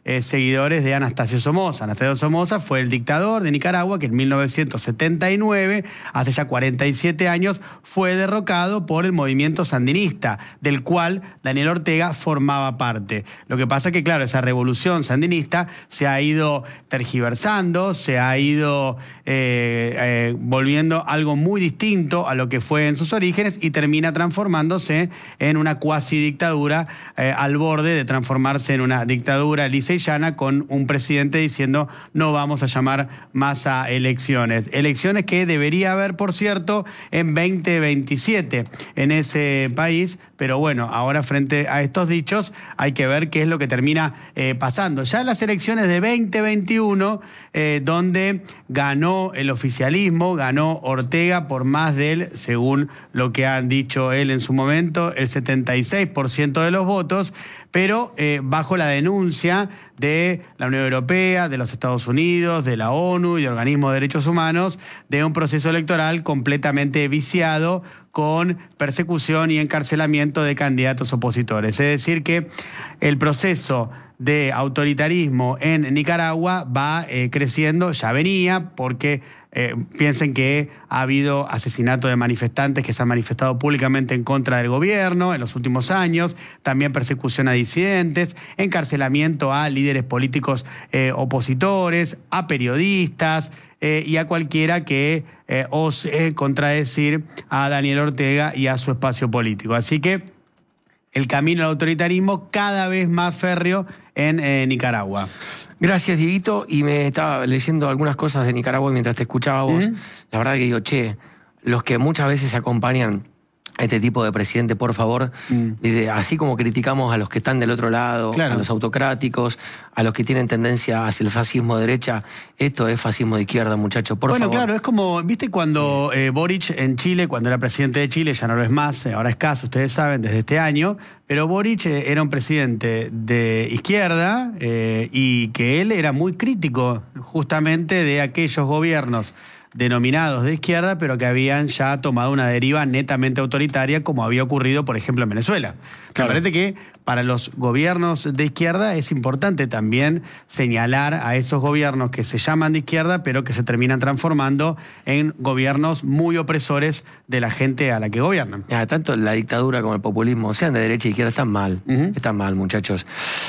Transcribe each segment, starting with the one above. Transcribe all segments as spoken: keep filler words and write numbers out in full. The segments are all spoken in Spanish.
eh, seguidores de Anastasio Somoza. Anastasio Somoza fue el dictador de Nicaragua que en mil novecientos setenta y nueve, hace ya cuarenta y siete años, fue derrocado por el movimiento sandinista, del cual Daniel Ortega formaba parte. Lo que pasa es que, claro, esa revolución sandinista se ha ido tergiversando, se ha ido eh, eh, volviendo algo muy distinto a lo que fue en sus orígenes y termina transformándose en una cuasi dictadura eh, al borde de transformarse en una dictadura liseyana con un presidente diciendo no vamos a llamar más a elecciones. Elecciones que debería haber, por cierto, en veinte veintisiete en ese país, pero bueno, ahora frente a estos dichos hay que ver qué es lo que termina eh, pasando. Ya en las elecciones de veinte veintiuno, eh, donde ganó el oficialismo, ganó Ortega por más del, según lo que han dicho él en su momento, el setenta y seis por ciento de los votos, pero eh, bajo la denuncia de la Unión Europea, de los Estados Unidos, de la ONU y de organismos de derechos humanos, de un proceso electoral completamente viciado con persecución y encarcelamiento de candidatos opositores. Es decir que el proceso de autoritarismo en Nicaragua va eh, creciendo, ya venía, porque eh, piensen que ha habido asesinato de manifestantes que se han manifestado públicamente en contra del gobierno en los últimos años, también persecución a disidentes, encarcelamiento a líderes políticos eh, opositores, a periodistas, Eh, y a cualquiera que eh, ose contradecir a Daniel Ortega y a su espacio político. Así que el camino al autoritarismo cada vez más férreo en eh, Nicaragua. Gracias, Dieguito. Y me estaba leyendo algunas cosas de Nicaragua mientras te escuchaba vos. ¿Mm? La verdad que digo, che, los que muchas veces acompañan a este tipo de presidente, por favor, mm. de, así como criticamos a los que están del otro lado, claro, a los autocráticos, a los que tienen tendencia hacia el fascismo de derecha, esto es fascismo de izquierda, muchachos, por bueno, favor. Bueno, claro, es como, viste cuando eh, Boric en Chile, cuando era presidente de Chile, ya no lo es más, ahora es caso, ustedes saben, desde este año, pero Boric eh, era un presidente de izquierda eh, y que él era muy crítico justamente de aquellos gobiernos denominados de izquierda, pero que habían ya tomado una deriva netamente autoritaria, como había ocurrido, por ejemplo, en Venezuela. Claro. Me parece que para los gobiernos de izquierda es importante también señalar a esos gobiernos que se llaman de izquierda, pero que se terminan transformando en gobiernos muy opresores de la gente a la que gobiernan. Ya, tanto la dictadura como el populismo, sean de derecha y izquierda, están mal. Uh-huh. Están mal, muchachos.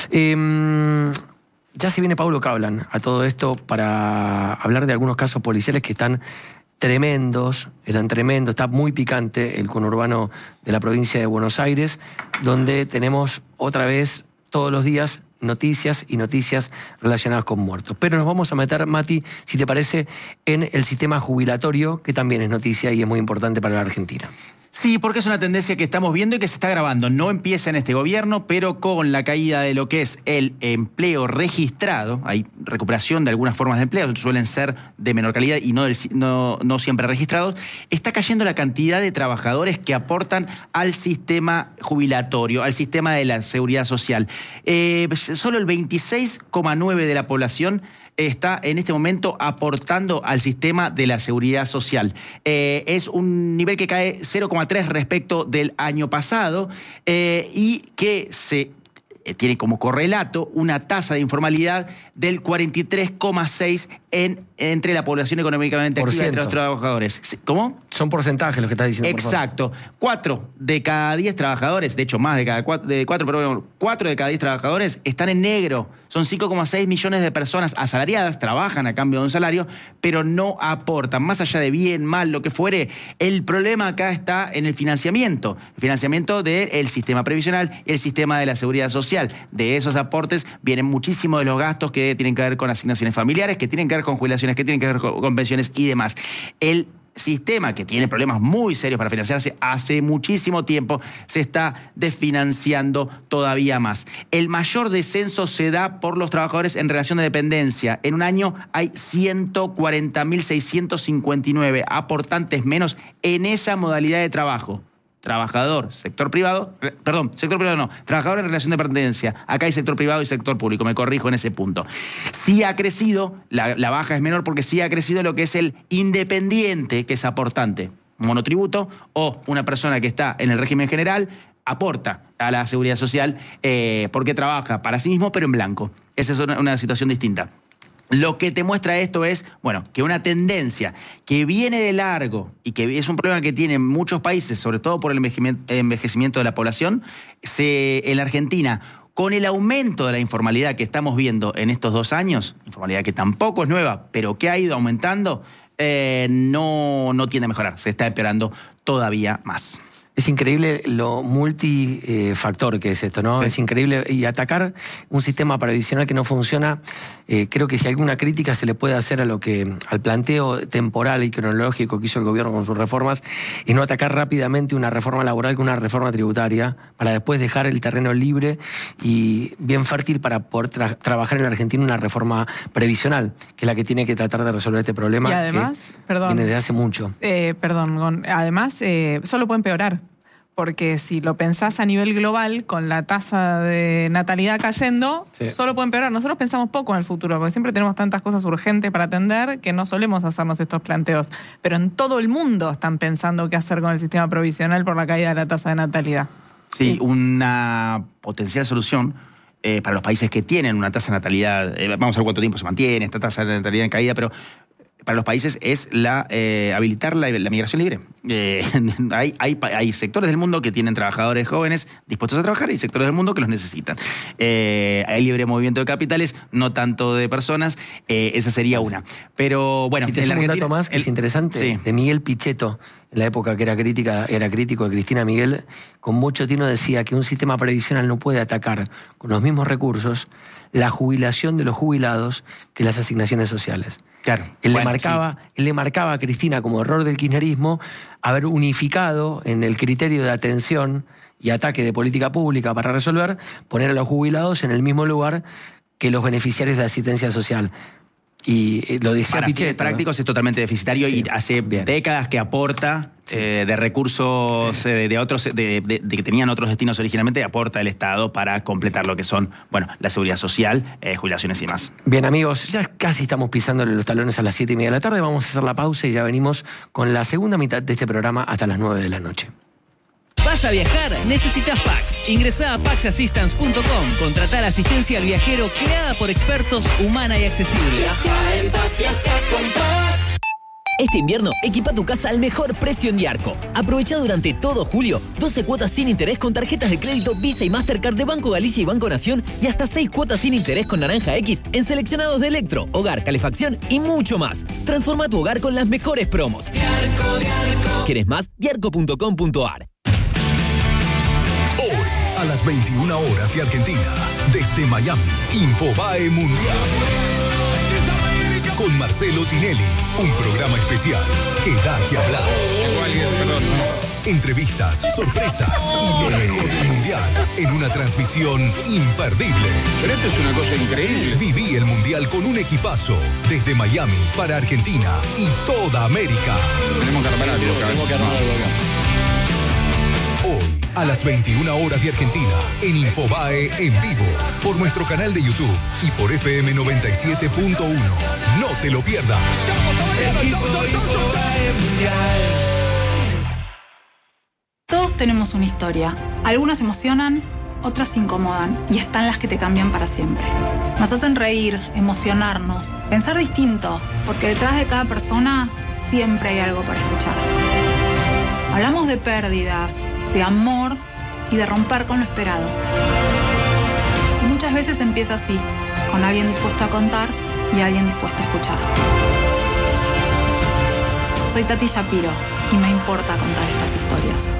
Eh... Ya se viene Paulo Cablan a todo esto para hablar de algunos casos policiales que están tremendos, están tremendos, está muy picante el conurbano de la provincia de Buenos Aires, donde tenemos otra vez todos los días noticias y noticias relacionadas con muertos. Pero nos vamos a meter, Mati, si te parece, en el sistema jubilatorio, que también es noticia y es muy importante para la Argentina. Sí, porque es una tendencia que estamos viendo y que se está agravando. No empieza en este gobierno, pero con la caída de lo que es el empleo registrado, hay recuperación de algunas formas de empleo, suelen ser de menor calidad y no, del, no, no siempre registrados, está cayendo la cantidad de trabajadores que aportan al sistema jubilatorio, al sistema de la seguridad social. Eh, solo el veintiséis coma nueve por ciento de la población está en este momento aportando al sistema de la seguridad social. Eh, es un nivel que cae cero coma tres respecto del año pasado eh, y que se tiene como correlato una tasa de informalidad del cuarenta y tres coma seis en, entre la población económicamente activa entre los trabajadores. ¿Cómo? Son porcentajes los que estás diciendo. Exacto. Cuatro de cada diez trabajadores, de hecho más de cada cuatro, de cuatro, pero bueno, cuatro de cada diez trabajadores están en negro. Son cinco coma seis millones de personas asalariadas, trabajan a cambio de un salario, pero no aportan. Más allá de bien, mal, lo que fuere, el problema acá está en el financiamiento. El financiamiento del sistema previsional y el sistema de la seguridad social. De esos aportes vienen muchísimos de los gastos que tienen que ver con asignaciones familiares, que tienen que ver con jubilaciones, que tienen que ver con pensiones y demás. El sistema, que tiene problemas muy serios para financiarse hace muchísimo tiempo, se está desfinanciando todavía más. El mayor descenso se da por los trabajadores en relación de dependencia. En un año hay ciento cuarenta mil seiscientos cincuenta y nueve aportantes menos en esa modalidad de trabajo. Trabajador, sector privado, perdón, sector privado no, trabajador en relación de dependencia. Acá hay sector privado y sector público, me corrijo en ese punto. Sí ha crecido, la, la baja es menor porque sí ha crecido lo que es el independiente, que es aportante, monotributo, o una persona que está en el régimen general, aporta a la seguridad social eh, porque trabaja para sí mismo, pero en blanco. Esa es una, una situación distinta. Lo que te muestra esto es, bueno, que una tendencia que viene de largo y que es un problema que tienen muchos países, sobre todo por el envejecimiento de la población, se, en la Argentina, con el aumento de la informalidad que estamos viendo en estos dos años, informalidad que tampoco es nueva, pero que ha ido aumentando, eh, no, no tiende a mejorar, se está empeorando todavía más. Es increíble lo multifactor que es esto, ¿no? Sí. Es increíble. Y atacar un sistema previsional que no funciona, eh, creo que si alguna crítica se le puede hacer a lo que, al planteo temporal y cronológico que hizo el gobierno con sus reformas, y no atacar rápidamente una reforma laboral con una reforma tributaria, para después dejar el terreno libre y bien fértil para poder tra trabajar en la Argentina una reforma previsional, que es la que tiene que tratar de resolver este problema. Y además, que perdón. Viene desde hace mucho. Eh, perdón, además, eh, solo puede empeorar. Porque si lo pensás a nivel global, con la tasa de natalidad cayendo, sí. solo puede empeorar. Nosotros pensamos poco en el futuro, porque siempre tenemos tantas cosas urgentes para atender que no solemos hacernos estos planteos. Pero en todo el mundo están pensando qué hacer con el sistema provisional por la caída de la tasa de natalidad. Sí, sí. Una potencial solución eh, para los países que tienen una tasa de natalidad, eh, vamos a ver cuánto tiempo se mantiene esta tasa de natalidad en caída, pero para los países es la eh, habilitar la, la migración libre. Eh, hay, hay, hay sectores del mundo que tienen trabajadores jóvenes dispuestos a trabajar y sectores del mundo que los necesitan. Eh, hay libre movimiento de capitales, no tanto de personas. Eh, esa sería una. Pero bueno, y te en la Argentina, un dato más que el, es interesante, sí. de Miguel Pichetto, en la época que era, crítica, era crítico de Cristina Miguel, con mucho tino decía que un sistema previsional no puede atacar con los mismos recursos la jubilación de los jubilados que las asignaciones sociales. Claro. Él, bueno, le marcaba, sí. él le marcaba a Cristina como error del kirchnerismo haber unificado en el criterio de atención y ataque de política pública para resolver, poner a los jubilados en el mismo lugar que los beneficiarios de asistencia social. Y lo decía Para Pichetto, fines prácticos, ¿no? Es totalmente deficitario sí, y hace bien. décadas que aporta sí. eh, de recursos sí. eh, de otros de, de, de que tenían otros destinos originalmente, aporta el Estado para completar lo que son, bueno, la seguridad social, eh, jubilaciones y más. Bien, amigos, ya casi estamos pisándole los talones a las siete y media de la tarde. Vamos a hacer la pausa y ya venimos con la segunda mitad de este programa hasta las nueve de la noche. ¿Vas a viajar? Necesitas Pax. Ingresá a pax assistance punto com. Contratá la asistencia al viajero creada por expertos, humana y accesible. Viaja en paz, viaja con Pax. Este invierno, equipa tu casa al mejor precio en Diarco. Aprovecha durante todo julio doce cuotas sin interés con tarjetas de crédito Visa y Mastercard de Banco Galicia y Banco Nación y hasta seis cuotas sin interés con Naranja X en seleccionados de electro, hogar, calefacción y mucho más. Transforma tu hogar con las mejores promos. Diarco, Diarco. ¿Quieres más? diarco punto com punto ar. Hoy, a las veintiuna horas de Argentina, desde Miami, Infobae Mundial. Con Marcelo Tinelli, un programa especial que da que hablar. Entrevistas, sorpresas y lo mejor del Mundial en una transmisión imperdible. Pero esto es una cosa increíble. Viví el Mundial con un equipazo desde Miami para Argentina y toda América. Tenemos que armar algo acá. Tenemos que armar algo acá. Hoy, a las veintiuna horas de Argentina, en Infobae en vivo, por nuestro canal de YouTube y por F M noventa y siete punto uno. No te lo pierdas. Todos tenemos una historia. Algunas emocionan, otras incomodan y están las que te cambian para siempre. Nos hacen reír, emocionarnos, pensar distinto, porque detrás de cada persona siempre hay algo para escuchar. Hablamos de pérdidas, de amor y de romper con lo esperado. Y muchas veces empieza así, con alguien dispuesto a contar y alguien dispuesto a escuchar. Soy Tati Shapiro y me importa contar estas historias.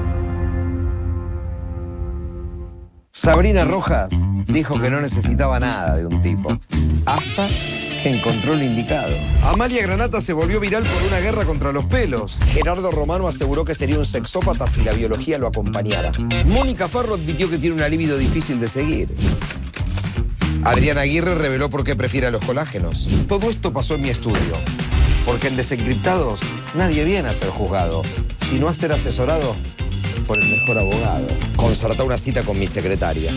Sabrina Rojas dijo que no necesitaba nada de un tipo, hasta que encontró el indicado. Amalia Granata se volvió viral por una guerra contra los pelos. Gerardo Romano aseguró que sería un sexópata si la biología lo acompañara. Mónica Farro admitió que tiene una libido difícil de seguir. Adriana Aguirre reveló por qué prefiere a los colágenos. Todo esto pasó en mi estudio, porque en Desencriptados nadie viene a ser juzgado, sino a ser asesorado por el mejor abogado. Concertá una cita con mi secretaria.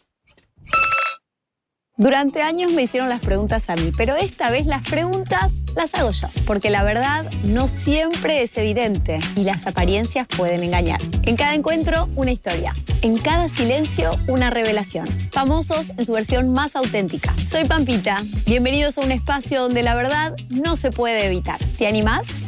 Durante años me hicieron las preguntas a mí, pero esta vez las preguntas las hago yo, porque la verdad no siempre es evidente y las apariencias pueden engañar. En cada encuentro, una historia. En cada silencio, una revelación. Famosos en su versión más auténtica. Soy Pampita. Bienvenidos a un espacio donde la verdad no se puede evitar. ¿Te animás?